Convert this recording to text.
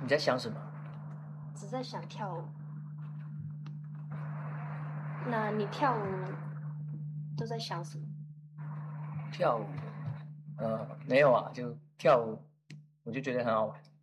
你在想什么？ 只在想跳舞。那你跳舞都在想什么？ 跳舞？没有啊，就跳舞，我就觉得很好玩。